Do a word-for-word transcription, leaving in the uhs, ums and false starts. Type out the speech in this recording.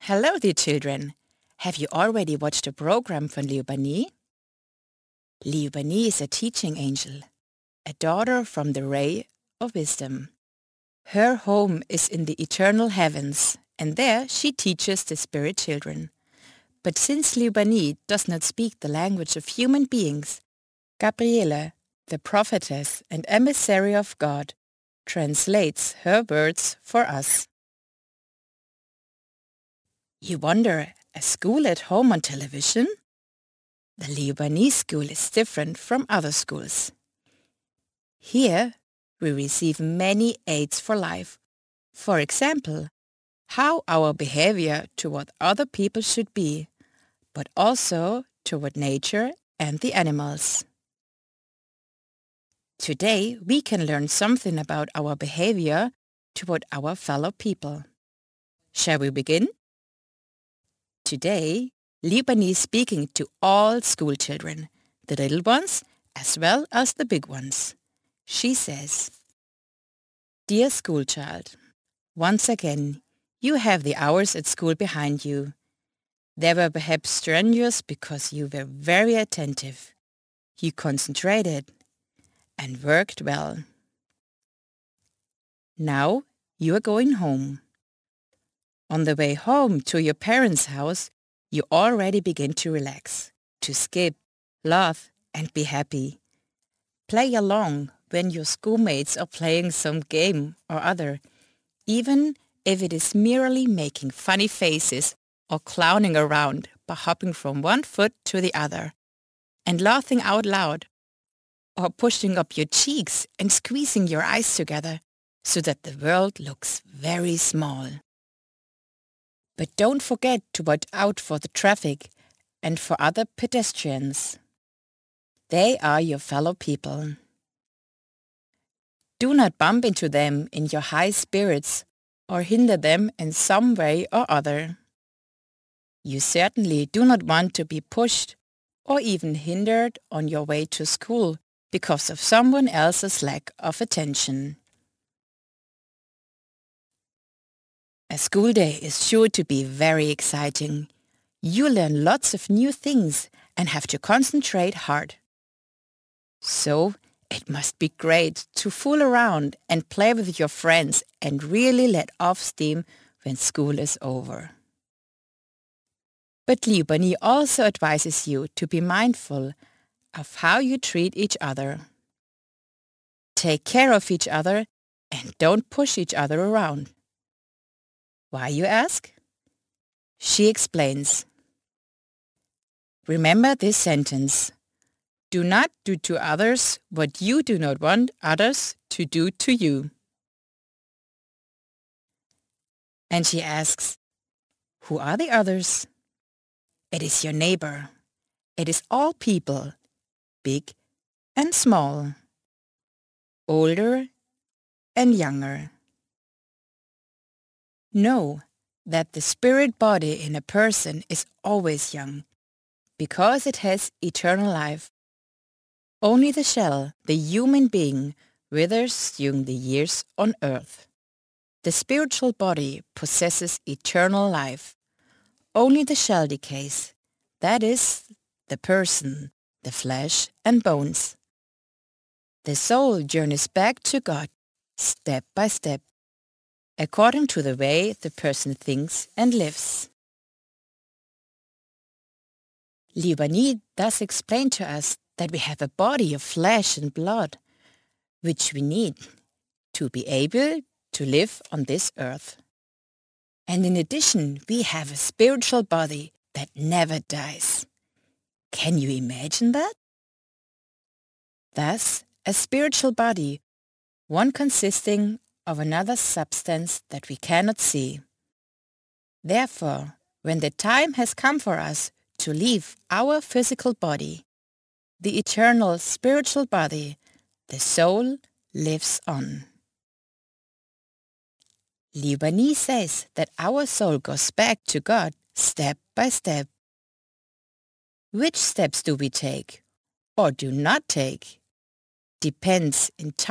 Hello, dear children. Have you already watched a program from Liubani? Liubani is a teaching angel, a daughter from the ray of wisdom. Her home is in the eternal heavens, and there she teaches the spirit children. But since Liubani does not speak the language of human beings, Gabriele, the prophetess and emissary of God, translates her words for us. You wonder, a school at home on television? The Liubani school is different from other schools. Here, we receive many aids for life. For example, how our behavior toward other people should be, but also toward nature and the animals. Today, we can learn something about our behavior toward our fellow people. Shall we begin? Today, Liubani is speaking to all school children, the little ones as well as the big ones. She says, Dear school child, once again, you have the hours at school behind you. They were perhaps strenuous because you were very attentive. You concentrated and worked well. Now you are going home. On the way home to your parents' house, you already begin to relax, to skip, laugh, and be happy. Play along when your schoolmates are playing some game or other, even if it is merely making funny faces or clowning around by hopping from one foot to the other and laughing out loud, or pushing up your cheeks and squeezing your eyes together so that the world looks very small. But don't forget to watch out for the traffic and for other pedestrians. They are your fellow people. Do not bump into them in your high spirits or hinder them in some way or other. You certainly do not want to be pushed or even hindered on your way to school because of someone else's lack of attention. A school day is sure to be very exciting. You learn lots of new things and have to concentrate hard. So, it must be great to fool around and play with your friends and really let off steam when school is over. But Liubani also advises you to be mindful of how you treat each other. Take care of each other and don't push each other around. Why, you ask? She explains. Remember this sentence. Do not do to others what you do not want others to do to you. And she asks, who are the others? It is your neighbor. It is all people, big and small, older and younger. Know that the spirit body in a person is always young, because it has eternal life. Only the shell, the human being, withers during the years on earth. The spiritual body possesses eternal life. Only the shell decays, that is, the person, the flesh and bones. The soul journeys back to God, step by step, according to the way the person thinks and lives. Liubani thus explained to us that we have a body of flesh and blood, which we need to be able to live on this earth. And in addition, we have a spiritual body that never dies. Can you imagine that? Thus, a spiritual body, one consisting of another substance that we cannot see. Therefore, when the time has come for us to leave our physical body, the eternal spiritual body, the soul, lives on. Liubani says that our soul goes back to God step by step. Which steps do we take or do not take depends entirely